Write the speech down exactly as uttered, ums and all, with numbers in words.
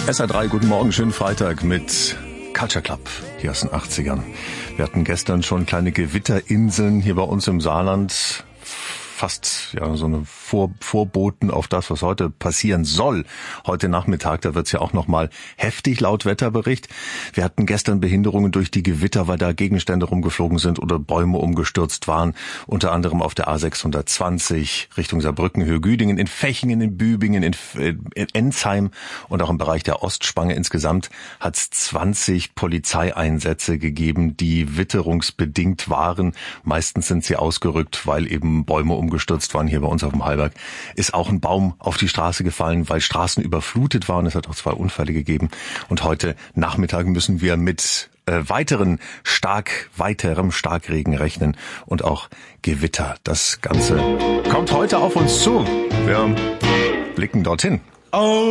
S R drei, guten Morgen, schönen Freitag mit Culture Club hier aus den achtzigern. Wir hatten gestern schon kleine Gewitterinseln hier bei uns im Saarland. Fast ja so eine Vor- Vorboten auf das, was heute passieren soll. Heute Nachmittag, da wird's ja auch nochmal heftig laut Wetterbericht. Wir hatten gestern Behinderungen durch die Gewitter, weil da Gegenstände rumgeflogen sind oder Bäume umgestürzt waren. Unter anderem auf der A sechshundertzwanzig Richtung Saarbrücken, Höhe-Güdingen, in Fechingen, in Bübingen, in, in Enzheim und auch im Bereich der Ostspange. Insgesamt hat's zwanzig Polizeieinsätze gegeben, die witterungsbedingt waren. Meistens sind sie ausgerückt, weil eben Bäume umgestürzt umgestürzt waren. Hier bei uns auf dem Hallberg ist auch ein Baum auf die Straße gefallen, weil Straßen überflutet waren. Es hat auch zwei Unfälle gegeben. Und heute Nachmittag müssen wir mit äh, weiteren stark, weiterem Starkregen rechnen und auch Gewitter. Das Ganze kommt heute auf uns zu. Wir blicken dorthin. Oh.